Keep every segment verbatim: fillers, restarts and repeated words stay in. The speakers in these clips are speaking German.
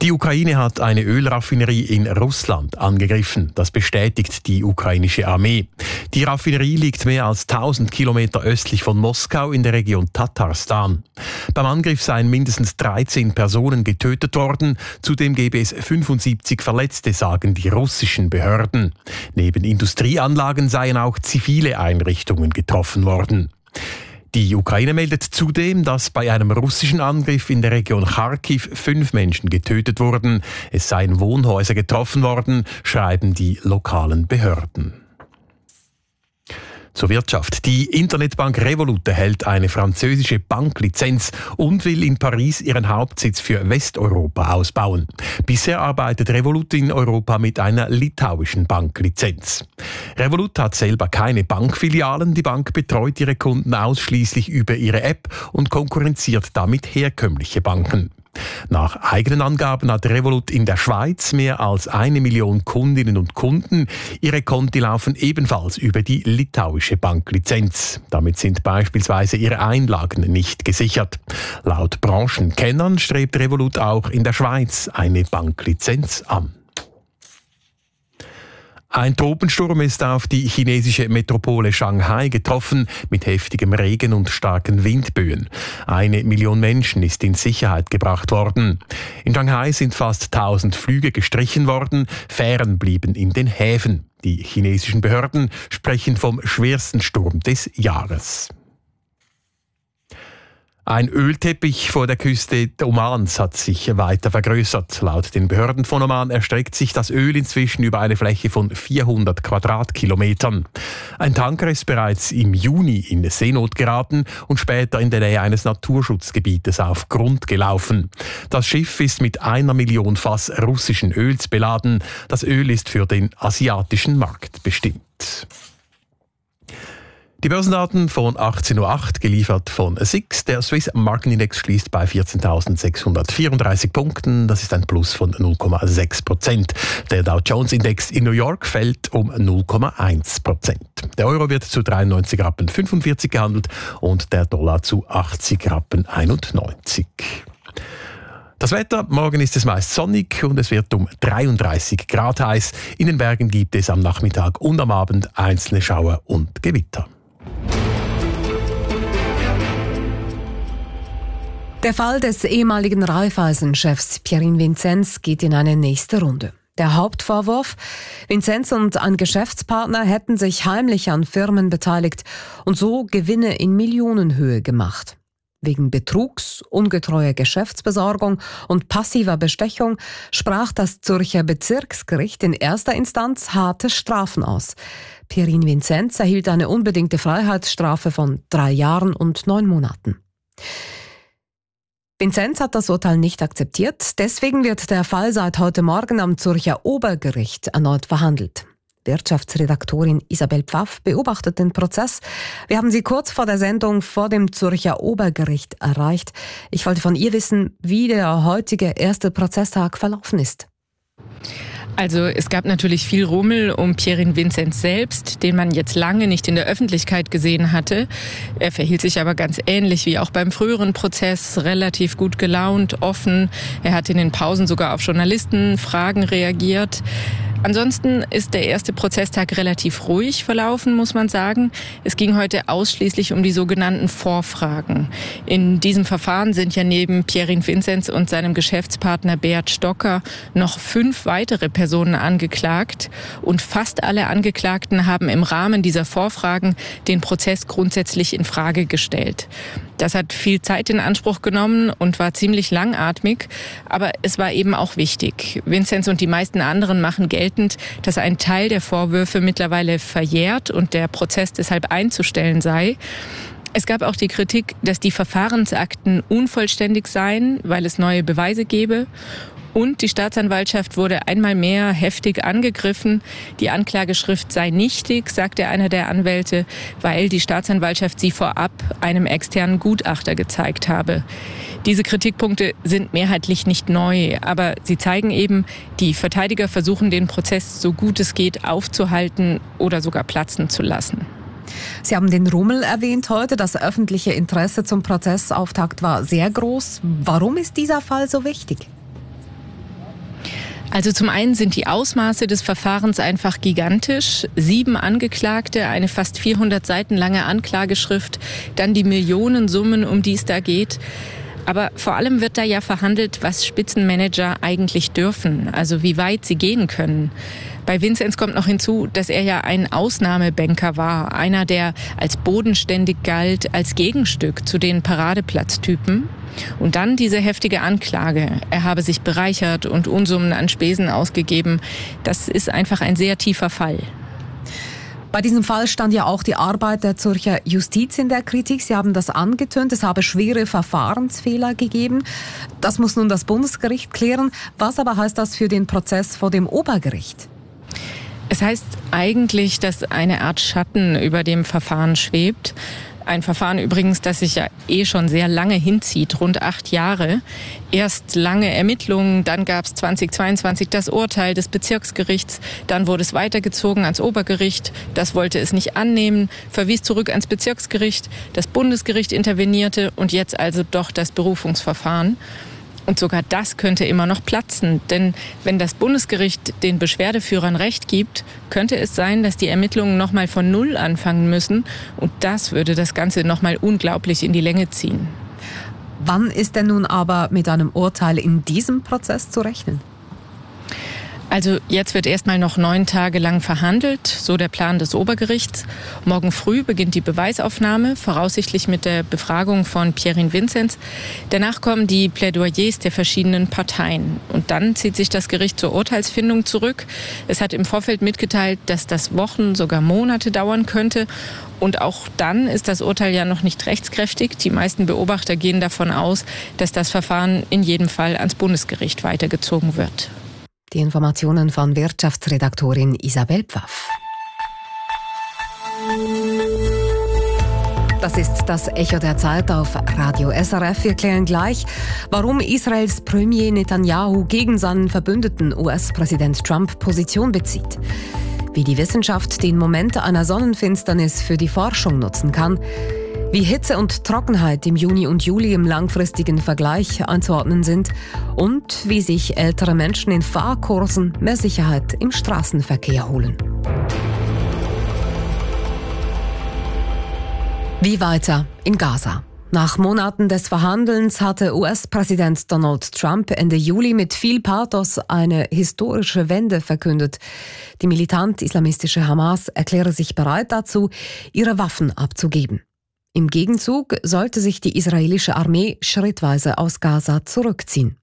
Die Ukraine hat eine Ölraffinerie in Russland angegriffen. Das bestätigt die ukrainische Armee. Die Raffinerie liegt mehr als tausend Kilometer östlich von Moskau in der Region Tatarstan. Beim Angriff seien mindestens dreizehn Personen getötet worden. Zudem gebe es fünfundsiebzig Verletzte, sagen die russischen Behörden. Neben Industrieanlagen seien auch zivile Einrichtungen getroffen worden. Die Ukraine meldet zudem, dass bei einem russischen Angriff in der Region Kharkiv fünf Menschen getötet wurden. Es seien Wohnhäuser getroffen worden, schreiben die lokalen Behörden. Zur Wirtschaft. Die Internetbank Revolut erhält eine französische Banklizenz und will in Paris ihren Hauptsitz für Westeuropa ausbauen. Bisher arbeitet Revolut in Europa mit einer litauischen Banklizenz. Revolut hat selber keine Bankfilialen. Die Bank betreut ihre Kunden ausschließlich über ihre App und konkurrenziert damit herkömmliche Banken. Nach eigenen Angaben hat Revolut in der Schweiz mehr als eine Million Kundinnen und Kunden. Ihre Konti laufen ebenfalls über die litauische Banklizenz. Damit sind beispielsweise ihre Einlagen nicht gesichert. Laut Branchenkennern strebt Revolut auch in der Schweiz eine Banklizenz an. Ein Tropensturm ist auf die chinesische Metropole Shanghai getroffen, mit heftigem Regen und starken Windböen. Eine Million Menschen ist in Sicherheit gebracht worden. In Shanghai sind fast tausend Flüge gestrichen worden, Fähren blieben in den Häfen. Die chinesischen Behörden sprechen vom schwersten Sturm des Jahres. Ein Ölteppich vor der Küste Omans hat sich weiter vergrößert. Laut den Behörden von Oman erstreckt sich das Öl inzwischen über eine Fläche von vierhundert Quadratkilometern. Ein Tanker ist bereits im Juni in Seenot geraten und später in der Nähe eines Naturschutzgebietes auf Grund gelaufen. Das Schiff ist mit einer Million Fass russischen Öls beladen. Das Öl ist für den asiatischen Markt bestimmt. Die Börsendaten von achtzehn Uhr acht, geliefert von S I X. Der Swiss Markenindex schließt bei vierzehntausendsechshundertvierunddreißig Punkten. Das ist ein Plus von null Komma sechs Prozent. Der Dow Jones Index in New York fällt um null Komma eins Prozent. Der Euro wird zu dreiundneunzig Rappen fünfundvierzig gehandelt und der Dollar zu achtzig Rappen einundneunzig. Das Wetter, morgen ist es meist sonnig und es wird um dreiunddreißig Grad heiß. In den Bergen gibt es am Nachmittag und am Abend einzelne Schauer und Gewitter. Der Fall des ehemaligen Raiffeisen-Chefs Pierin Vinzenz geht in eine nächste Runde. Der Hauptvorwurf: Vinzenz und ein Geschäftspartner hätten sich heimlich an Firmen beteiligt und so Gewinne in Millionenhöhe gemacht. Wegen Betrugs, ungetreuer Geschäftsbesorgung und passiver Bestechung sprach das Zürcher Bezirksgericht in erster Instanz harte Strafen aus. Pierin Vinzenz erhielt eine unbedingte Freiheitsstrafe von drei Jahren und neun Monaten. Vinzenz hat das Urteil nicht akzeptiert, deswegen wird der Fall seit heute Morgen am Zürcher Obergericht erneut verhandelt. Wirtschaftsredaktorin Isabel Pfaff beobachtet den Prozess. Wir haben sie kurz vor der Sendung vor dem Zürcher Obergericht erreicht. Ich wollte von ihr wissen, wie der heutige erste Prozesstag verlaufen ist. Also es gab natürlich viel Rummel um Pierin Vinzenz selbst, den man jetzt lange nicht in der Öffentlichkeit gesehen hatte. Er verhielt sich aber ganz ähnlich wie auch beim früheren Prozess, relativ gut gelaunt, offen. Er hat in den Pausen sogar auf Journalistenfragen reagiert. Ansonsten ist der erste Prozesstag relativ ruhig verlaufen, muss man sagen. Es ging heute ausschließlich um die sogenannten Vorfragen. In diesem Verfahren sind ja neben Pierin Vinzenz und seinem Geschäftspartner Beat Stocker noch fünf weitere Personen angeklagt. Und fast alle Angeklagten haben im Rahmen dieser Vorfragen den Prozess grundsätzlich in Frage gestellt. Das hat viel Zeit in Anspruch genommen und war ziemlich langatmig, aber es war eben auch wichtig. Vinzenz und die meisten anderen machen geltend, dass ein Teil der Vorwürfe mittlerweile verjährt und der Prozess deshalb einzustellen sei. Es gab auch die Kritik, dass die Verfahrensakten unvollständig seien, weil es neue Beweise gebe. Und die Staatsanwaltschaft wurde einmal mehr heftig angegriffen. Die Anklageschrift sei nichtig, sagte einer der Anwälte, weil die Staatsanwaltschaft sie vorab einem externen Gutachter gezeigt habe. Diese Kritikpunkte sind mehrheitlich nicht neu, aber sie zeigen eben, die Verteidiger versuchen, den Prozess so gut es geht aufzuhalten oder sogar platzen zu lassen. Sie haben den Rummel erwähnt heute. Das öffentliche Interesse zum Prozessauftakt war sehr groß. Warum ist dieser Fall so wichtig? Also zum einen sind die Ausmaße des Verfahrens einfach gigantisch. Sieben Angeklagte, eine fast vierhundert Seiten lange Anklageschrift, dann die Millionensummen, um die es da geht. Aber vor allem wird da ja verhandelt, was Spitzenmanager eigentlich dürfen, also wie weit sie gehen können. Bei Vinzenz kommt noch hinzu, dass er ja ein Ausnahmebanker war, einer, der als bodenständig galt, als Gegenstück zu den Paradeplatztypen. Und dann diese heftige Anklage. Er habe sich bereichert und Unsummen an Spesen ausgegeben. Das ist einfach ein sehr tiefer Fall. Bei diesem Fall stand ja auch die Arbeit der Zürcher Justiz in der Kritik. Sie haben das angetönt, es habe schwere Verfahrensfehler gegeben. Das muss nun das Bundesgericht klären. Was aber heißt das für den Prozess vor dem Obergericht? Es heißt eigentlich, dass eine Art Schatten über dem Verfahren schwebt. Ein Verfahren übrigens, das sich ja eh schon sehr lange hinzieht, rund acht Jahre. Erst lange Ermittlungen, dann gab es zweitausendzweiundzwanzig das Urteil des Bezirksgerichts, dann wurde es weitergezogen ans Obergericht, das wollte es nicht annehmen, verwies zurück ans Bezirksgericht, das Bundesgericht intervenierte und jetzt also doch das Berufungsverfahren. Und sogar das könnte immer noch platzen, denn wenn das Bundesgericht den Beschwerdeführern Recht gibt, könnte es sein, dass die Ermittlungen nochmal von Null anfangen müssen und das würde das Ganze nochmal unglaublich in die Länge ziehen. Wann ist denn nun aber mit einem Urteil in diesem Prozess zu rechnen? Also jetzt wird erstmal noch neun Tage lang verhandelt, so der Plan des Obergerichts. Morgen früh beginnt die Beweisaufnahme, voraussichtlich mit der Befragung von Pierin Vinzenz. Danach kommen die Plädoyers der verschiedenen Parteien. Und dann zieht sich das Gericht zur Urteilsfindung zurück. Es hat im Vorfeld mitgeteilt, dass das Wochen, sogar Monate dauern könnte. Und auch dann ist das Urteil ja noch nicht rechtskräftig. Die meisten Beobachter gehen davon aus, dass das Verfahren in jedem Fall ans Bundesgericht weitergezogen wird. Die Informationen von Wirtschaftsredaktorin Isabel Pfaff. Das ist das Echo der Zeit auf Radio S R F. Wir klären gleich, warum Israels Premier Netanyahu gegen seinen Verbündeten U S-Präsident Trump Position bezieht. Wie die Wissenschaft den Moment einer Sonnenfinsternis für die Forschung nutzen kann. Wie Hitze und Trockenheit im Juni und Juli im langfristigen Vergleich einzuordnen sind und wie sich ältere Menschen in Fahrkursen mehr Sicherheit im Straßenverkehr holen. Wie weiter in Gaza? Nach Monaten des Verhandelns hatte U S-Präsident Donald Trump Ende Juli mit viel Pathos eine historische Wende verkündet. Die militant-islamistische Hamas erkläre sich bereit dazu, ihre Waffen abzugeben. Im Gegenzug sollte sich die israelische Armee schrittweise aus Gaza zurückziehen.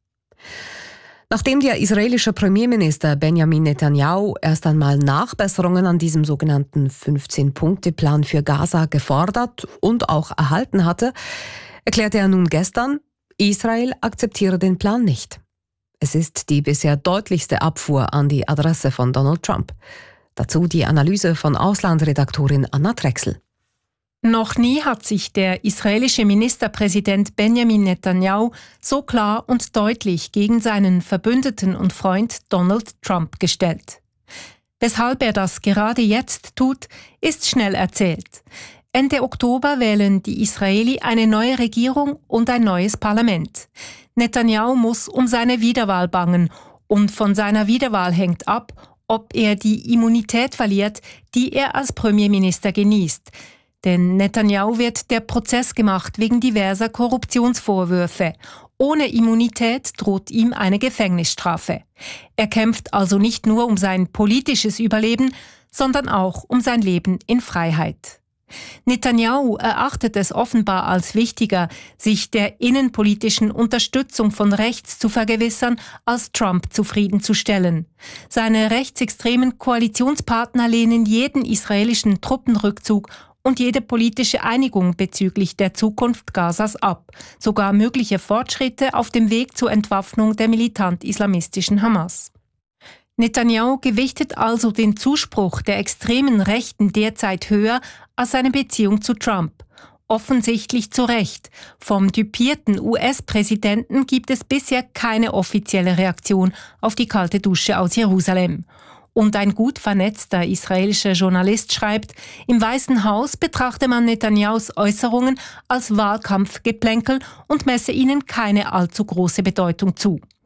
Nachdem der israelische Premierminister Benjamin Netanyahu erst einmal Nachbesserungen an diesem sogenannten fünfzehn-Punkte-Plan für Gaza gefordert und auch erhalten hatte, erklärte er nun gestern, Israel akzeptiere den Plan nicht. Es ist die bisher deutlichste Abfuhr an die Adresse von Donald Trump. Dazu die Analyse von Auslandredaktorin Anna Drechsel. Noch nie hat sich der israelische Ministerpräsident Benjamin Netanyahu so klar und deutlich gegen seinen Verbündeten und Freund Donald Trump gestellt. Weshalb er das gerade jetzt tut, ist schnell erzählt. Ende Oktober wählen die Israeli eine neue Regierung und ein neues Parlament. Netanyahu muss um seine Wiederwahl bangen und von seiner Wiederwahl hängt ab, ob er die Immunität verliert, die er als Premierminister genießt. Denn Netanyahu wird der Prozess gemacht wegen diverser Korruptionsvorwürfe. Ohne Immunität droht ihm eine Gefängnisstrafe. Er kämpft also nicht nur um sein politisches Überleben, sondern auch um sein Leben in Freiheit. Netanyahu erachtet es offenbar als wichtiger, sich der innenpolitischen Unterstützung von rechts zu vergewissern, als Trump zufriedenzustellen. Seine rechtsextremen Koalitionspartner lehnen jeden israelischen Truppenrückzug und jede politische Einigung bezüglich der Zukunft Gazas ab, sogar mögliche Fortschritte auf dem Weg zur Entwaffnung der militant-islamistischen Hamas. Netanyahu gewichtet also den Zuspruch der extremen Rechten derzeit höher als seine Beziehung zu Trump. Offensichtlich zu Recht. Vom düpierten U S-Präsidenten gibt es bisher keine offizielle Reaktion auf die kalte Dusche aus Jerusalem. Und ein gut vernetzter israelischer Journalist schreibt, im Weißen Haus betrachte man Netanyahus Äußerungen als Wahlkampfgeplänkel und messe ihnen keine allzu große Bedeutung zu.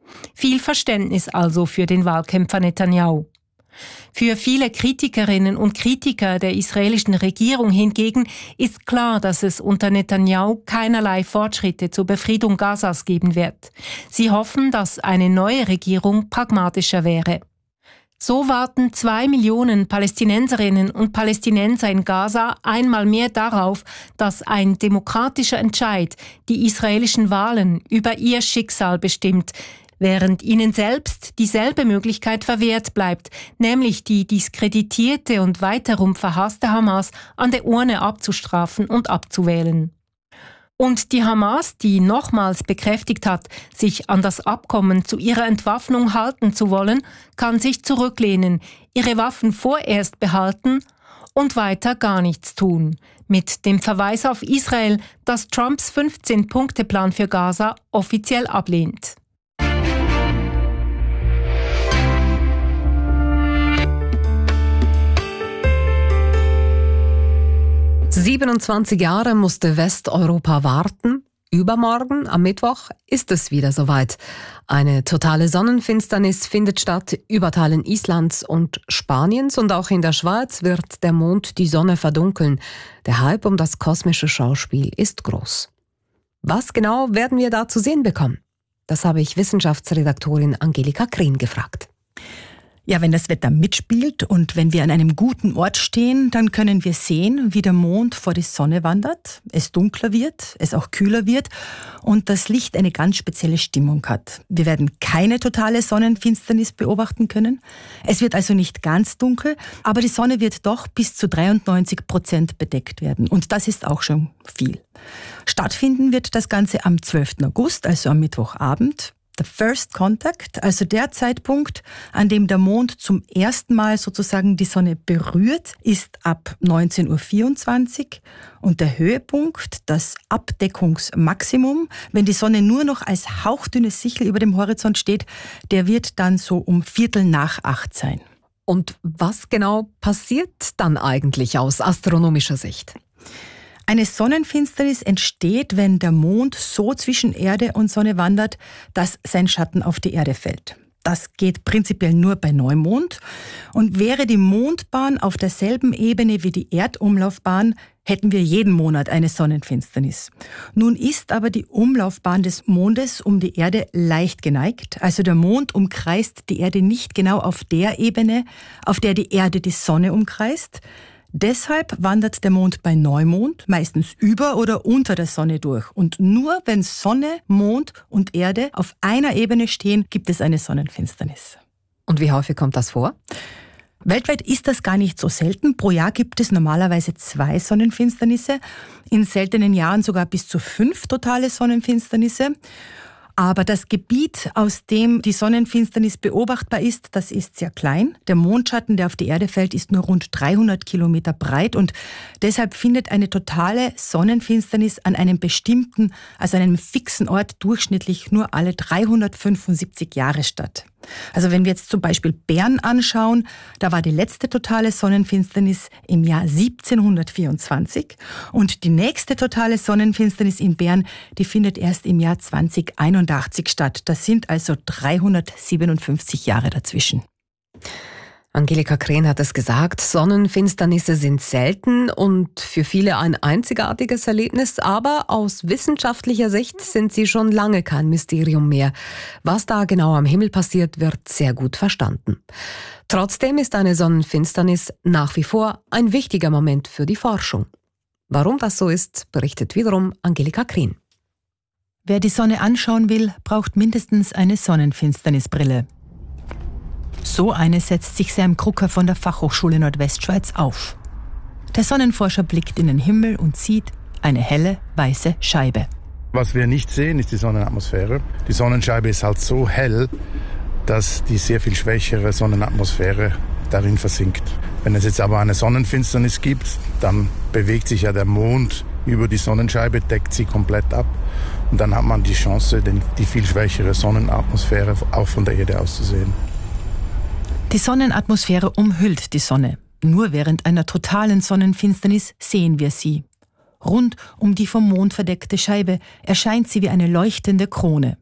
Viel Verständnis also für den Wahlkämpfer Netanyahu. Für viele Kritikerinnen und Kritiker der israelischen Regierung hingegen ist klar, dass es unter Netanyahu keinerlei Fortschritte zur Befriedung Gazas geben wird. Sie hoffen, dass eine neue Regierung pragmatischer wäre. So warten zwei Millionen Palästinenserinnen und Palästinenser in Gaza einmal mehr darauf, dass ein demokratischer Entscheid die israelischen Wahlen über ihr Schicksal bestimmt, während ihnen selbst dieselbe Möglichkeit verwehrt bleibt, nämlich die diskreditierte und weiterum verhasste Hamas an der Urne abzustrafen und abzuwählen. Und die Hamas, die nochmals bekräftigt hat, sich an das Abkommen zu ihrer Entwaffnung halten zu wollen, kann sich zurücklehnen, ihre Waffen vorerst behalten und weiter gar nichts tun. Mit dem Verweis auf Israel, das Trumps fünfzehn-Punkte-Plan für Gaza offiziell ablehnt. siebenundzwanzig Jahre musste Westeuropa warten. Übermorgen, am Mittwoch, ist es wieder soweit. Eine totale Sonnenfinsternis findet statt über Teilen Islands und Spaniens, und auch in der Schweiz wird der Mond die Sonne verdunkeln. Der Hype um das kosmische Schauspiel ist groß. Was genau werden wir da zu sehen bekommen? Das habe ich Wissenschaftsredaktorin Angelika Krien gefragt. Ja, wenn das Wetter mitspielt und wenn wir an einem guten Ort stehen, dann können wir sehen, wie der Mond vor die Sonne wandert, es dunkler wird, es auch kühler wird und das Licht eine ganz spezielle Stimmung hat. Wir werden keine totale Sonnenfinsternis beobachten können. Es wird also nicht ganz dunkel, aber die Sonne wird doch bis zu dreiundneunzig Prozent bedeckt werden. Und das ist auch schon viel. Stattfinden wird das Ganze am zwölften August, also am Mittwochabend. The First Contact, also der Zeitpunkt, an dem der Mond zum ersten Mal sozusagen die Sonne berührt, ist ab neunzehn Uhr vierundzwanzig und der Höhepunkt, das Abdeckungsmaximum, wenn die Sonne nur noch als hauchdünne Sichel über dem Horizont steht, der wird dann so um Viertel nach acht sein. Und was genau passiert dann eigentlich aus astronomischer Sicht? Eine Sonnenfinsternis entsteht, wenn der Mond so zwischen Erde und Sonne wandert, dass sein Schatten auf die Erde fällt. Das geht prinzipiell nur bei Neumond. Und wäre die Mondbahn auf derselben Ebene wie die Erdumlaufbahn, hätten wir jeden Monat eine Sonnenfinsternis. Nun ist aber die Umlaufbahn des Mondes um die Erde leicht geneigt. Also der Mond umkreist die Erde nicht genau auf der Ebene, auf der die Erde die Sonne umkreist. Deshalb wandert der Mond bei Neumond meistens über oder unter der Sonne durch. Und nur wenn Sonne, Mond und Erde auf einer Ebene stehen, gibt es eine Sonnenfinsternis. Und wie häufig kommt das vor? Weltweit ist das gar nicht so selten. Pro Jahr gibt es normalerweise zwei Sonnenfinsternisse, in seltenen Jahren sogar bis zu fünf totale Sonnenfinsternisse. Aber das Gebiet, aus dem die Sonnenfinsternis beobachtbar ist, das ist sehr klein. Der Mondschatten, der auf die Erde fällt, ist nur rund dreihundert Kilometer breit und deshalb findet eine totale Sonnenfinsternis an einem bestimmten, also einem fixen Ort durchschnittlich nur alle dreihundertfünfundsiebzig Jahre statt. Also wenn wir jetzt zum Beispiel Bern anschauen, da war die letzte totale Sonnenfinsternis im Jahr siebzehnhundertvierundzwanzig und die nächste totale Sonnenfinsternis in Bern, die findet erst im Jahr zweitausendeinundachtzig statt. Das sind also dreihundertsiebenundfünfzig Jahre dazwischen. Angelika Krien hat es gesagt, Sonnenfinsternisse sind selten und für viele ein einzigartiges Erlebnis, aber aus wissenschaftlicher Sicht sind sie schon lange kein Mysterium mehr. Was da genau am Himmel passiert, wird sehr gut verstanden. Trotzdem ist eine Sonnenfinsternis nach wie vor ein wichtiger Moment für die Forschung. Warum das so ist, berichtet wiederum Angelika Krien. Wer die Sonne anschauen will, braucht mindestens eine Sonnenfinsternisbrille. So eine setzt sich Sam Krucker von der Fachhochschule Nordwestschweiz auf. Der Sonnenforscher blickt in den Himmel und sieht eine helle, weiße Scheibe. Was wir nicht sehen, ist die Sonnenatmosphäre. Die Sonnenscheibe ist halt so hell, dass die sehr viel schwächere Sonnenatmosphäre darin versinkt. Wenn es jetzt aber eine Sonnenfinsternis gibt, dann bewegt sich ja der Mond über die Sonnenscheibe, deckt sie komplett ab. Und dann hat man die Chance, die viel schwächere Sonnenatmosphäre auch von der Erde aus zu sehen. Die Sonnenatmosphäre umhüllt die Sonne. Nur während einer totalen Sonnenfinsternis sehen wir sie. Rund um die vom Mond verdeckte Scheibe erscheint sie wie eine leuchtende Krone.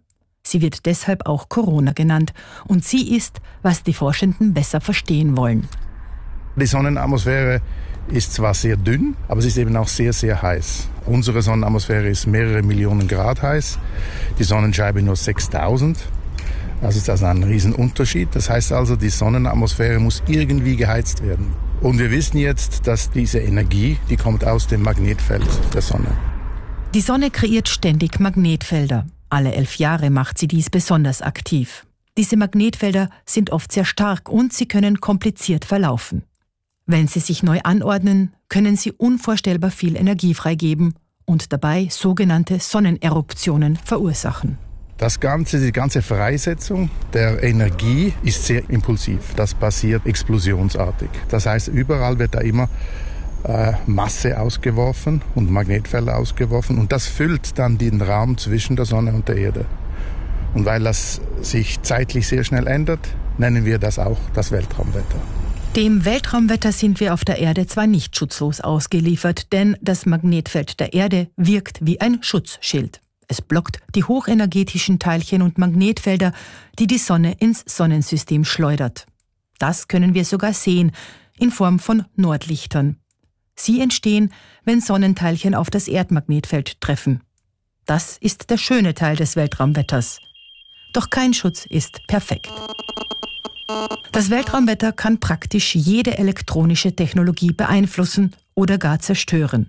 Sie wird deshalb auch Corona genannt. Und sie ist, was die Forschenden besser verstehen wollen. Die Sonnenatmosphäre ist zwar sehr dünn, aber sie ist eben auch sehr, sehr heiß. Unsere Sonnenatmosphäre ist mehrere Millionen Grad heiß, die Sonnenscheibe nur sechstausend. Das ist also ein Riesenunterschied. Das heißt also, die Sonnenatmosphäre muss irgendwie geheizt werden. Und wir wissen jetzt, dass diese Energie, die kommt aus dem Magnetfeld der Sonne. Die Sonne kreiert ständig Magnetfelder. Alle elf Jahre macht sie dies besonders aktiv. Diese Magnetfelder sind oft sehr stark und sie können kompliziert verlaufen. Wenn sie sich neu anordnen, können sie unvorstellbar viel Energie freigeben und dabei sogenannte Sonneneruptionen verursachen. Das Ganze, die ganze Freisetzung der Energie ist sehr impulsiv. Das passiert explosionsartig. Das heißt, überall wird da immer äh, Masse ausgeworfen und Magnetfelder ausgeworfen. Und das füllt dann den Raum zwischen der Sonne und der Erde. Und weil das sich zeitlich sehr schnell ändert, nennen wir das auch das Weltraumwetter. Dem Weltraumwetter sind wir auf der Erde zwar nicht schutzlos ausgeliefert, denn das Magnetfeld der Erde wirkt wie ein Schutzschild. Es blockt die hochenergetischen Teilchen und Magnetfelder, die die Sonne ins Sonnensystem schleudert. Das können wir sogar sehen, in Form von Nordlichtern. Sie entstehen, wenn Sonnenteilchen auf das Erdmagnetfeld treffen. Das ist der schöne Teil des Weltraumwetters. Doch kein Schutz ist perfekt. Das Weltraumwetter kann praktisch jede elektronische Technologie beeinflussen oder gar zerstören.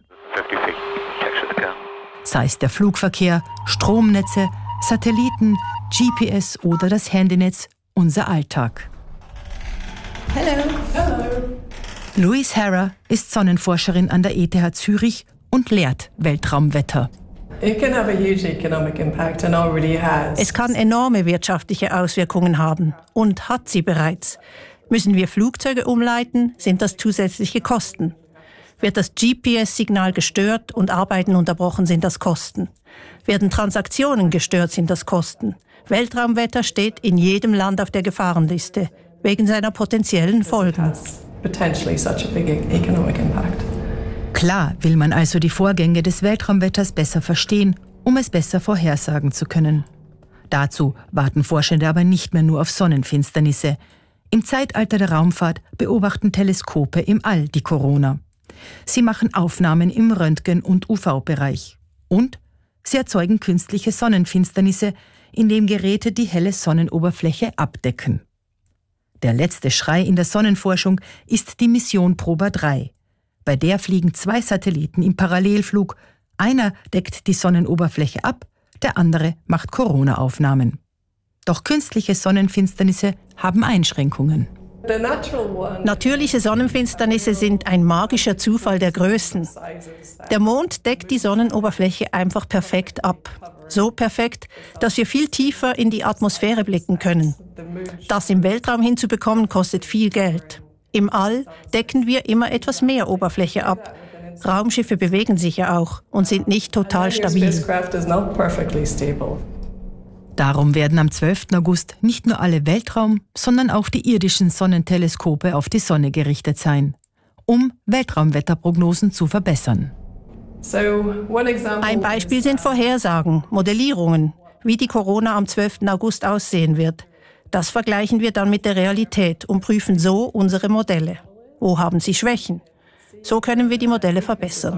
Sei es der Flugverkehr, Stromnetze, Satelliten, G P S oder das Handynetz, unser Alltag. Hello. Hello. Louise Harrer ist Sonnenforscherin an der E T H Zürich und lehrt Weltraumwetter. Es kann enorme wirtschaftliche Auswirkungen haben und hat sie bereits. Müssen wir Flugzeuge umleiten, sind das zusätzliche Kosten. Wird das G P S-Signal gestört und Arbeiten unterbrochen, sind das Kosten. Werden Transaktionen gestört, sind das Kosten. Weltraumwetter steht in jedem Land auf der Gefahrenliste, wegen seiner potenziellen Folgen. Klar will man also die Vorgänge des Weltraumwetters besser verstehen, um es besser vorhersagen zu können. Dazu warten Forschende aber nicht mehr nur auf Sonnenfinsternisse. Im Zeitalter der Raumfahrt beobachten Teleskope im All die Corona. Sie machen Aufnahmen im Röntgen- und U V-Bereich. Und sie erzeugen künstliche Sonnenfinsternisse, indem Geräte die helle Sonnenoberfläche abdecken. Der letzte Schrei in der Sonnenforschung ist die Mission Proba drei. Bei der fliegen zwei Satelliten im Parallelflug. Einer deckt die Sonnenoberfläche ab, der andere macht Corona-Aufnahmen. Doch künstliche Sonnenfinsternisse haben Einschränkungen. Natürliche Sonnenfinsternisse sind ein magischer Zufall der Größen. Der Mond deckt die Sonnenoberfläche einfach perfekt ab. So perfekt, dass wir viel tiefer in die Atmosphäre blicken können. Das im Weltraum hinzubekommen, kostet viel Geld. Im All decken wir immer etwas mehr Oberfläche ab. Raumschiffe bewegen sich ja auch und sind nicht total stabil. Darum werden am zwölften August nicht nur alle Weltraum-, sondern auch die irdischen Sonnenteleskope auf die Sonne gerichtet sein, um Weltraumwetterprognosen zu verbessern. Ein Beispiel sind Vorhersagen, Modellierungen, wie die Corona am zwölften August aussehen wird. Das vergleichen wir dann mit der Realität und prüfen so unsere Modelle. Wo haben sie Schwächen? So können wir die Modelle verbessern.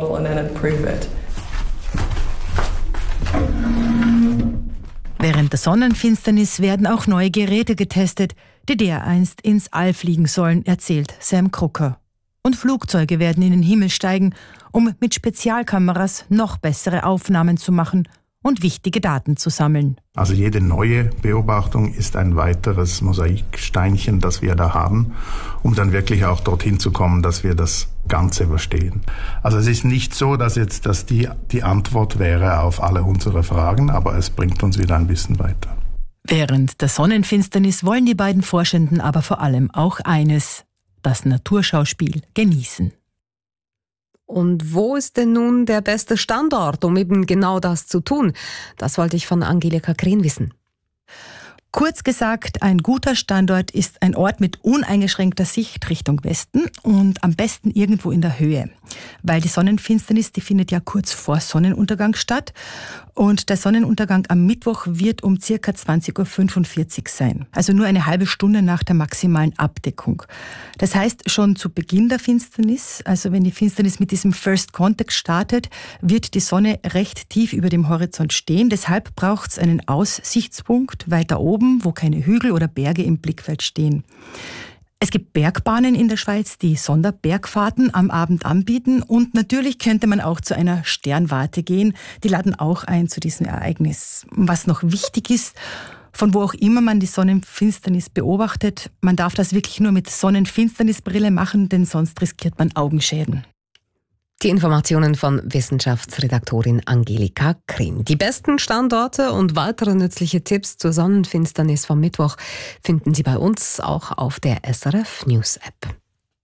Während der Sonnenfinsternis werden auch neue Geräte getestet, die dereinst ins All fliegen sollen, erzählt Sam Crooker. Und Flugzeuge werden in den Himmel steigen, um mit Spezialkameras noch bessere Aufnahmen zu machen und wichtige Daten zu sammeln. Also jede neue Beobachtung ist ein weiteres Mosaiksteinchen, das wir da haben, um dann wirklich auch dorthin zu kommen, dass wir das Ganze verstehen. Also es ist nicht so, dass jetzt dass die, die Antwort wäre auf alle unsere Fragen, aber es bringt uns wieder ein bisschen weiter. Während der Sonnenfinsternis wollen die beiden Forschenden aber vor allem auch eines: das Naturschauspiel genießen. Und wo ist denn nun der beste Standort, um eben genau das zu tun? Das wollte ich von Angelika Krehn wissen. Kurz gesagt, ein guter Standort ist ein Ort mit uneingeschränkter Sicht Richtung Westen und am besten irgendwo in der Höhe. Weil die Sonnenfinsternis, die findet ja kurz vor Sonnenuntergang statt. Und der Sonnenuntergang am Mittwoch wird um ca. zwanzig Uhr fünfundvierzig sein. Also nur eine halbe Stunde nach der maximalen Abdeckung. Das heißt, schon zu Beginn der Finsternis, also wenn die Finsternis mit diesem First Contact startet, wird die Sonne recht tief über dem Horizont stehen. Deshalb braucht es einen Aussichtspunkt weiter oben, wo keine Hügel oder Berge im Blickfeld stehen. Es gibt Bergbahnen in der Schweiz, die Sonderbergfahrten am Abend anbieten. Und natürlich könnte man auch zu einer Sternwarte gehen. Die laden auch ein zu diesem Ereignis. Was noch wichtig ist, von wo auch immer man die Sonnenfinsternis beobachtet, man darf das wirklich nur mit Sonnenfinsternisbrille machen, denn sonst riskiert man Augenschäden. Die Informationen von Wissenschaftsredaktorin Angelika Krin. Die besten Standorte und weitere nützliche Tipps zur Sonnenfinsternis vom Mittwoch finden Sie bei uns auch auf der S R F News App.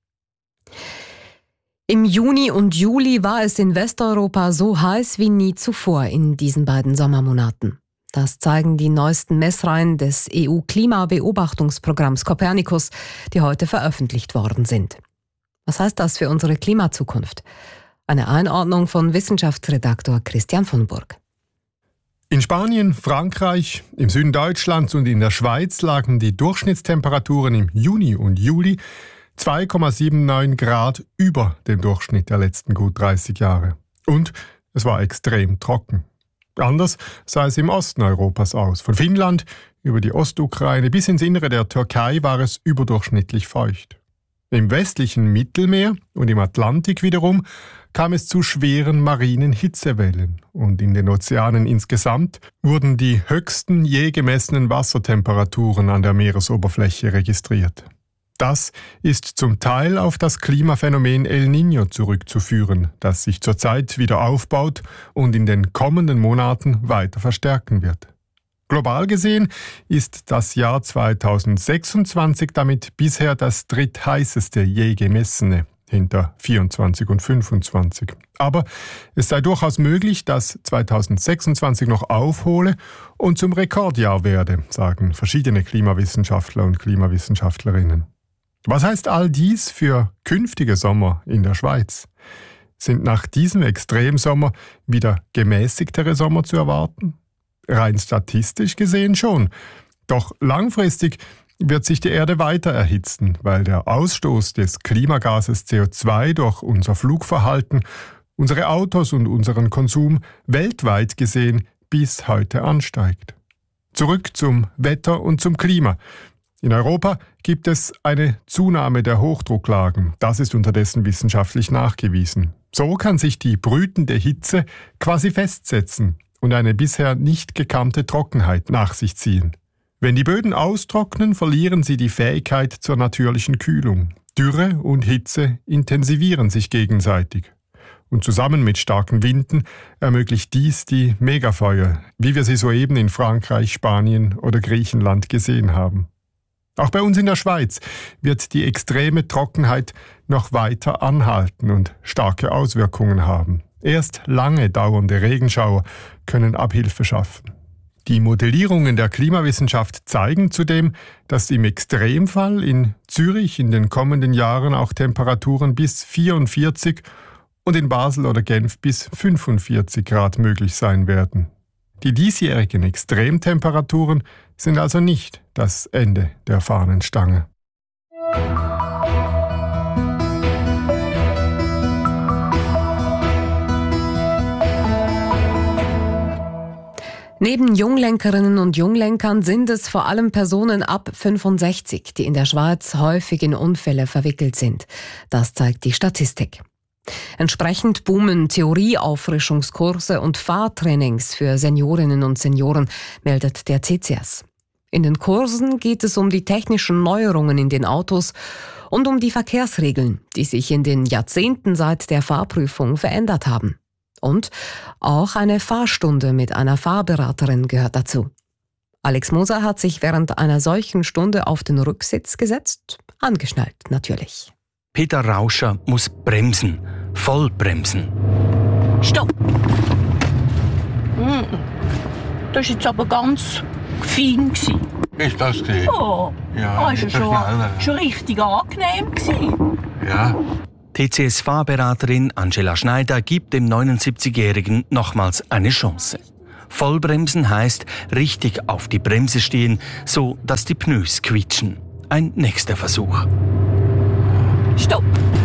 Im Juni und Juli war es in Westeuropa so heiß wie nie zuvor in diesen beiden Sommermonaten. Das zeigen die neuesten Messreihen des E U-Klimabeobachtungsprogramms Copernicus, die heute veröffentlicht worden sind. Was heißt das für unsere Klimazukunft? Eine Einordnung von Wissenschaftsredaktor Christian von Burg. In Spanien, Frankreich, im Süden Deutschlands und in der Schweiz lagen die Durchschnittstemperaturen im Juni und Juli zwei Komma neunundsiebzig Grad über dem Durchschnitt der letzten gut dreißig Jahre. Und es war extrem trocken. Anders sah es im Osten Europas aus. Von Finnland über die Ostukraine bis ins Innere der Türkei war es überdurchschnittlich feucht. Im westlichen Mittelmeer und im Atlantik wiederum kam es zu schweren marinen Hitzewellen und in den Ozeanen insgesamt wurden die höchsten je gemessenen Wassertemperaturen an der Meeresoberfläche registriert. Das ist zum Teil auf das Klimaphänomen El Niño zurückzuführen, das sich zurzeit wieder aufbaut und in den kommenden Monaten weiter verstärken wird. Global gesehen ist das Jahr zweitausendsechsundzwanzig damit bisher das drittheißeste je gemessene, hinter vierundzwanzig und fünfundzwanzig. Aber es sei durchaus möglich, dass zweitausendsechsundzwanzig noch aufhole und zum Rekordjahr werde, sagen verschiedene Klimawissenschaftler und Klimawissenschaftlerinnen. Was heißt all dies für künftige Sommer in der Schweiz? Sind nach diesem Extremsommer wieder gemäßigtere Sommer zu erwarten? Rein statistisch gesehen schon. Doch langfristig wird sich die Erde weiter erhitzen, weil der Ausstoß des Klimagases C O zwei durch unser Flugverhalten, unsere Autos und unseren Konsum weltweit gesehen bis heute ansteigt. Zurück zum Wetter und zum Klima. In Europa gibt es eine Zunahme der Hochdrucklagen. Das ist unterdessen wissenschaftlich nachgewiesen. So kann sich die brütende Hitze quasi festsetzen und eine bisher nicht gekannte Trockenheit nach sich ziehen. Wenn die Böden austrocknen, verlieren sie die Fähigkeit zur natürlichen Kühlung. Dürre und Hitze intensivieren sich gegenseitig. Und zusammen mit starken Winden ermöglicht dies die Megafeuer, wie wir sie soeben in Frankreich, Spanien oder Griechenland gesehen haben. Auch bei uns in der Schweiz wird die extreme Trockenheit noch weiter anhalten und starke Auswirkungen haben. Erst lange dauernde Regenschauer können Abhilfe schaffen. Die Modellierungen der Klimawissenschaft zeigen zudem, dass im Extremfall in Zürich in den kommenden Jahren auch Temperaturen bis vierundvierzig und in Basel oder Genf bis fünfundvierzig Grad möglich sein werden. Die diesjährigen Extremtemperaturen sind also nicht das Ende der Fahnenstange. Neben Junglenkerinnen und Junglenkern sind es vor allem Personen ab fünfundsechzig, die in der Schweiz häufig in Unfälle verwickelt sind. Das zeigt die Statistik. Entsprechend boomen Theorieauffrischungskurse und Fahrtrainings für Seniorinnen und Senioren, meldet der T C S. In den Kursen geht es um die technischen Neuerungen in den Autos und um die Verkehrsregeln, die sich in den Jahrzehnten seit der Fahrprüfung verändert haben. Und auch eine Fahrstunde mit einer Fahrberaterin gehört dazu. Alex Moser hat sich während einer solchen Stunde auf den Rücksitz gesetzt, angeschnallt natürlich. Peter Rauscher muss bremsen, voll bremsen. Stopp! Hm. Das ist jetzt aber ganz fein. Ist das gewesen? Oh, ja, das war schon, schon richtig angenehm gewesen. Ja. T C S-Fahrberaterin Angela Schneider gibt dem neunundsiebzigjährigen nochmals eine Chance. Vollbremsen heißt richtig auf die Bremse stehen, so dass die Pneus quietschen. Ein nächster Versuch. Stopp!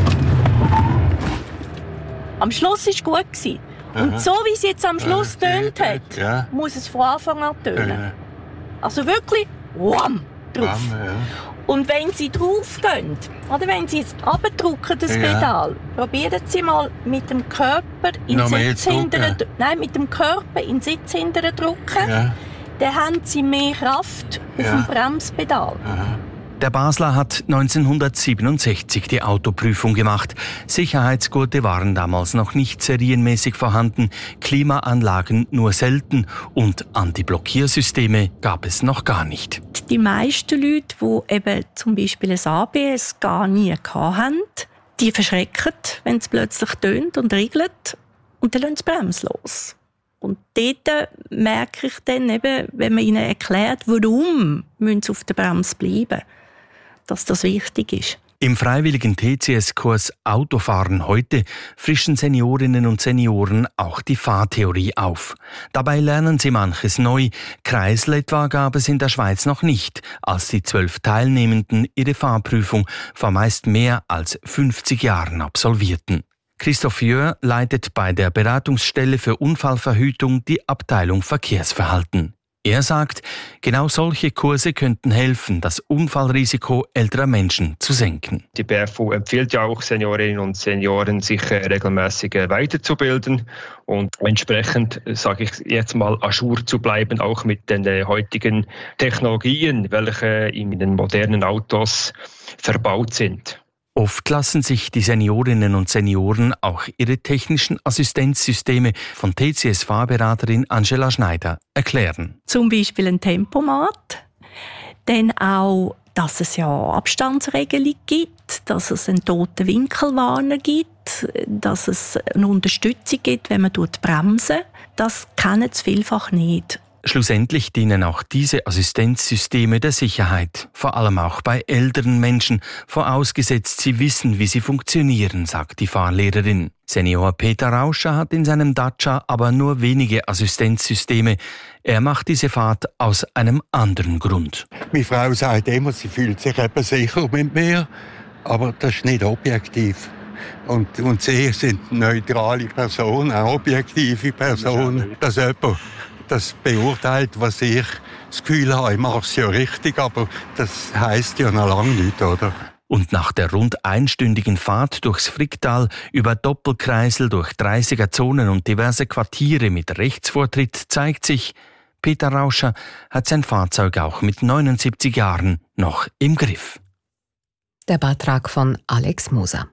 Am Schluss war es gut. Und so wie es jetzt am Schluss tönt hat, ja. muss es von Anfang an tönen. Ja. Also wirklich, wham, drauf. Wham, ja. Und wenn Sie drauf gehen, oder wenn Sie jetzt runterdrücken, das ja. Pedal, probieren Sie mal mit dem Körper in den Sitz hinterher, nein, mit dem Körper in den Sitz hinterher drücken, ja. dann haben Sie mehr Kraft auf ja. dem Bremspedal. Aha. Der Basler hat neunzehnhundertsiebenundsechzig die Autoprüfung gemacht. Sicherheitsgurte waren damals noch nicht serienmäßig vorhanden, Klimaanlagen nur selten und Antiblockiersysteme gab es noch gar nicht. Die meisten Leute, die eben zum Beispiel ein A B S gar nie hatten, die verschrecken, wenn es plötzlich tönt und riegelt und dann lassen sie bremslos. Und dort merke ich dann eben, wenn man ihnen erklärt, warum sie auf der Bremse bleiben, dass das wichtig ist. Im freiwilligen T C S-Kurs Autofahren heute frischen Seniorinnen und Senioren auch die Fahrtheorie auf. Dabei lernen sie manches neu. Kreisel etwa gab es in der Schweiz noch nicht, als die zwölf Teilnehmenden ihre Fahrprüfung vor meist mehr als fünfzig Jahren absolvierten. Christoph Jör leitet bei der Beratungsstelle für Unfallverhütung die Abteilung Verkehrsverhalten. Er sagt, genau solche Kurse könnten helfen, das Unfallrisiko älterer Menschen zu senken. Die B F U empfiehlt ja auch Seniorinnen und Senioren, sich regelmäßig weiterzubilden und entsprechend, sage ich jetzt mal, à jour zu bleiben, auch mit den heutigen Technologien, welche in den modernen Autos verbaut sind. Oft lassen sich die Seniorinnen und Senioren auch ihre technischen Assistenzsysteme von T C S-Fahrberaterin Angela Schneider erklären. Zum Beispiel ein Tempomat, dann auch, dass es ja Abstandsregelung gibt, dass es einen toten Winkelwarner gibt, dass es eine Unterstützung gibt, wenn man bremsen. Das kennen sie vielfach nicht. Schlussendlich dienen auch diese Assistenzsysteme der Sicherheit, vor allem auch bei älteren Menschen, vorausgesetzt sie wissen, wie sie funktionieren, sagt die Fahrlehrerin. Senior Peter Rauscher hat in seinem Dacia aber nur wenige Assistenzsysteme. Er macht diese Fahrt aus einem anderen Grund. Meine Frau sagt immer, sie fühlt sich eben sicher mit mir, aber das ist nicht objektiv. Und, und sie sind neutrale Personen, eine objektive Personen, dass jemand das beurteilt, was ich das Gefühl habe, ich mache es ja richtig, aber das heisst ja noch lange nicht, oder? Und nach der rund einstündigen Fahrt durchs Fricktal, über Doppelkreisel, durch dreißiger Zonen und diverse Quartiere mit Rechtsvortritt zeigt sich, Peter Rauscher hat sein Fahrzeug auch mit neunundsiebzig Jahren noch im Griff. Der Beitrag von Alex Moser.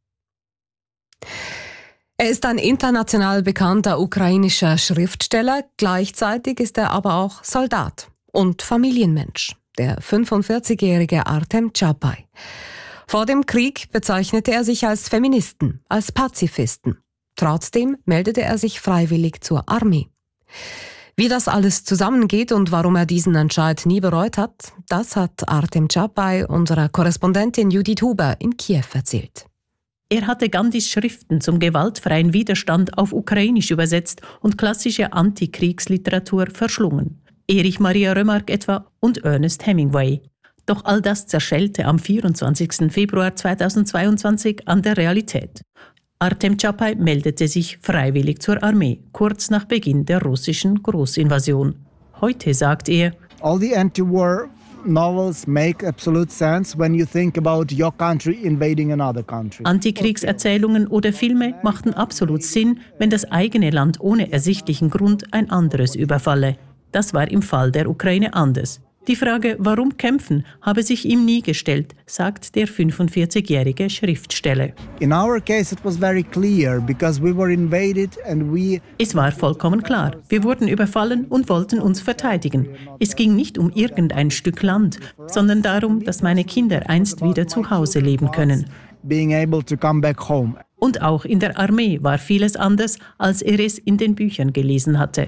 Er ist ein international bekannter ukrainischer Schriftsteller, gleichzeitig ist er aber auch Soldat und Familienmensch, der fünfundvierzigjährige Artem Chapay. Vor dem Krieg bezeichnete er sich als Feministen, als Pazifisten. Trotzdem meldete er sich freiwillig zur Armee. Wie das alles zusammengeht und warum er diesen Entscheid nie bereut hat, das hat Artem Chapay unserer Korrespondentin Judith Huber in Kiew erzählt. Er hatte Gandhis Schriften zum gewaltfreien Widerstand auf Ukrainisch übersetzt und klassische Antikriegsliteratur verschlungen. Erich Maria Remarque etwa und Ernest Hemingway. Doch all das zerschellte am vierundzwanzigsten Februar zweitausendzweiundzwanzig an der Realität. Artem Chapay meldete sich freiwillig zur Armee, kurz nach Beginn der russischen Großinvasion. Heute sagt er, All the anti-war novels make absolute sense when you think about your country invading another country. Antikriegserzählungen oder Filme machten absolut Sinn, wenn das eigene Land ohne ersichtlichen Grund ein anderes überfalle. Das war im Fall der Ukraine anders. Die Frage, warum kämpfen, habe sich ihm nie gestellt, sagt der fünfundvierzigjährige Schriftsteller. In our case it was very clear because we were invaded and we Es war vollkommen klar. Wir wurden überfallen und wollten uns verteidigen. Es ging nicht um irgendein Stück Land, sondern darum, dass meine Kinder einst wieder zu Hause leben können. being able to come back home. Und auch in der Armee war vieles anders, als er es in den Büchern gelesen hatte.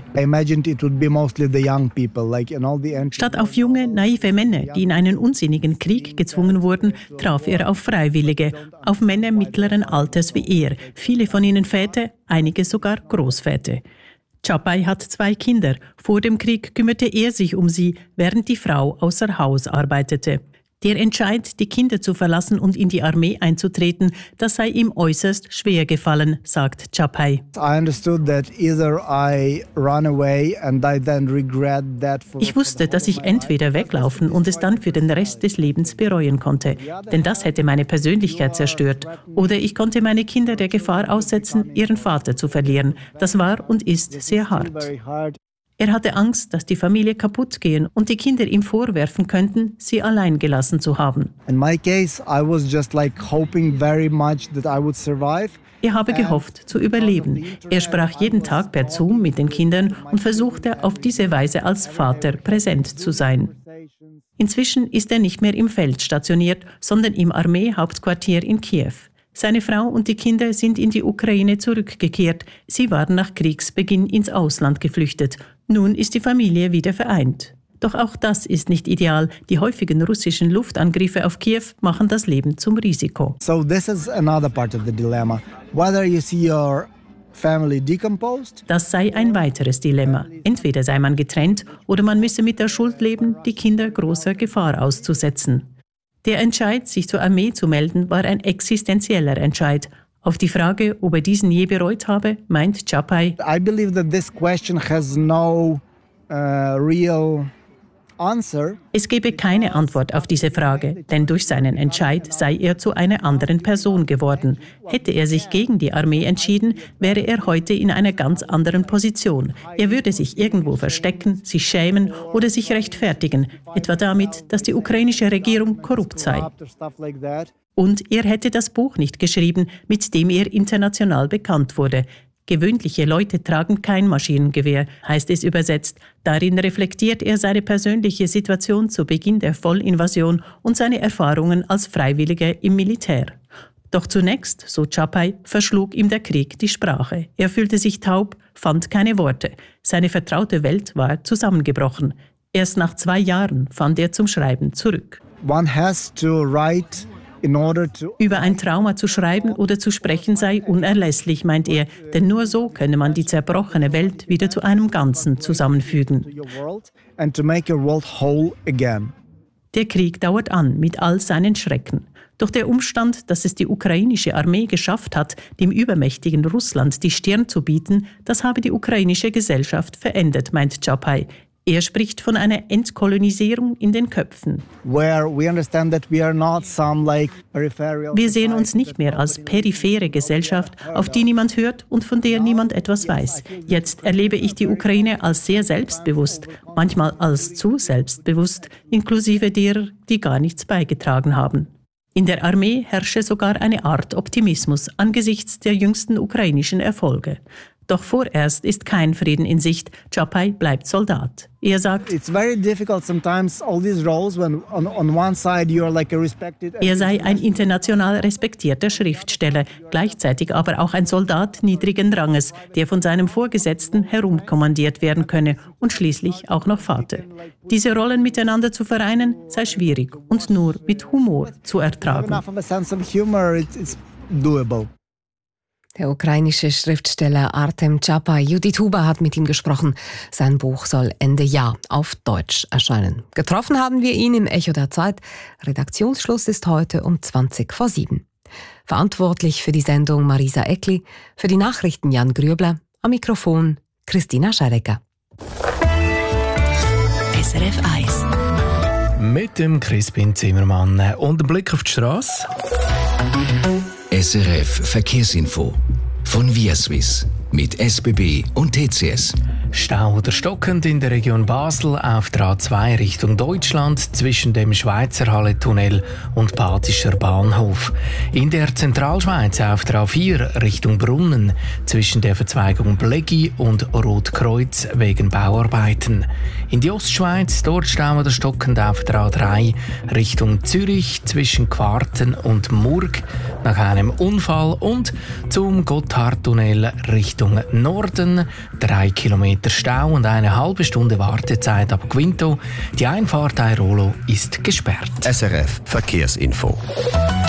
Statt auf junge, naive Männer, die in einen unsinnigen Krieg gezwungen wurden, traf er auf Freiwillige, auf Männer mittleren Alters wie er, viele von ihnen Väter, einige sogar Großväter. Chapay hat zwei Kinder. Vor dem Krieg kümmerte er sich um sie, während die Frau außer Haus arbeitete. Der Entscheid, die Kinder zu verlassen und in die Armee einzutreten, das sei ihm äußerst schwer gefallen, sagt Chapay. Ich wusste, dass ich entweder weglaufen und es dann für den Rest des Lebens bereuen konnte, denn das hätte meine Persönlichkeit zerstört. Oder ich konnte meine Kinder der Gefahr aussetzen, ihren Vater zu verlieren. Das war und ist sehr hart. Er hatte Angst, dass die Familie kaputt gehen und die Kinder ihm vorwerfen könnten, sie allein gelassen zu haben. In my case, I was just like hoping very much that I would survive. Er habe gehofft, zu überleben. Er sprach jeden Tag per Zoom mit den Kindern und versuchte auf diese Weise als Vater präsent zu sein. Inzwischen ist er nicht mehr im Feld stationiert, sondern im Armeehauptquartier in Kiew. Seine Frau und die Kinder sind in die Ukraine zurückgekehrt. Sie waren nach Kriegsbeginn ins Ausland geflüchtet. Nun ist die Familie wieder vereint. Doch auch das ist nicht ideal. Die häufigen russischen Luftangriffe auf Kiew machen das Leben zum Risiko. So this is another part of the dilemma. Whether you see your family decomposed. Das sei ein weiteres Dilemma. Entweder sei man getrennt oder man müsse mit der Schuld leben, die Kinder großer Gefahr auszusetzen. Der Entscheid, sich zur Armee zu melden, war ein existenzieller Entscheid. Auf die Frage, ob er diesen je bereut habe, meint Chapay: I believe that this question has no uh, real answer. Es gebe keine Antwort auf diese Frage, denn durch seinen Entscheid sei er zu einer anderen Person geworden. Hätte er sich gegen die Armee entschieden, wäre er heute in einer ganz anderen Position. Er würde sich irgendwo verstecken, sich schämen oder sich rechtfertigen, etwa damit, dass die ukrainische Regierung korrupt sei. Und er hätte das Buch nicht geschrieben, mit dem er international bekannt wurde. Gewöhnliche Leute tragen kein Maschinengewehr, heißt es übersetzt. Darin reflektiert er seine persönliche Situation zu Beginn der Vollinvasion und seine Erfahrungen als Freiwilliger im Militär. Doch zunächst, so Chapay, verschlug ihm der Krieg die Sprache. Er fühlte sich taub, fand keine Worte. Seine vertraute Welt war zusammengebrochen. Erst nach zwei Jahren fand er zum Schreiben zurück. One has to write. Über ein Trauma zu schreiben oder zu sprechen sei unerlässlich, meint er, denn nur so könne man die zerbrochene Welt wieder zu einem Ganzen zusammenfügen. Der Krieg dauert an mit all seinen Schrecken. Doch der Umstand, dass es die ukrainische Armee geschafft hat, dem übermächtigen Russland die Stirn zu bieten, das habe die ukrainische Gesellschaft verändert, meint Chapay. Er spricht von einer Entkolonisierung in den Köpfen. Wir sehen uns nicht mehr als periphere Gesellschaft, auf die niemand hört und von der niemand etwas weiß. Jetzt erlebe ich die Ukraine als sehr selbstbewusst, manchmal als zu selbstbewusst, inklusive derer, die gar nichts beigetragen haben. In der Armee herrsche sogar eine Art Optimismus angesichts der jüngsten ukrainischen Erfolge. Doch vorerst ist kein Frieden in Sicht. Chapay bleibt Soldat. Er sagt, er sei ein international respektierter Schriftsteller, gleichzeitig aber auch ein Soldat niedrigen Ranges, der von seinem Vorgesetzten herumkommandiert werden könne und schließlich auch noch Vater. Diese Rollen miteinander zu vereinen, sei schwierig und nur mit Humor zu ertragen. Der ukrainische Schriftsteller Artem Chapay. Judith Huber hat mit ihm gesprochen. Sein Buch soll Ende Jahr auf Deutsch erscheinen. Getroffen haben wir ihn im Echo der Zeit. Redaktionsschluss ist heute um zwanzig vor sieben. Verantwortlich für die Sendung Marisa Eckli, für die Nachrichten Jan Grübler, am Mikrofon Christina Scherecker. S R F eins. Mit dem Crispin Zimmermann und dem Blick auf die Straße. S R F Verkehrsinfo von Via Swiss. mit S B B und T C S. Stau oder stockend in der Region Basel auf der A zwei Richtung Deutschland zwischen dem Schweizer Halle-Tunnel und Badischer Bahnhof. In der Zentralschweiz auf der A vier Richtung Brunnen zwischen der Verzweigung Bleggi und Rotkreuz wegen Bauarbeiten. In die Ostschweiz dort Stau oder stockend auf der A drei Richtung Zürich zwischen Quarten und Murg nach einem Unfall und zum Gotthardtunnel Richtung Norden. Drei Kilometer Stau und eine halbe Stunde Wartezeit ab Quinto. Die Einfahrt Airolo ist gesperrt. S R F Verkehrsinfo.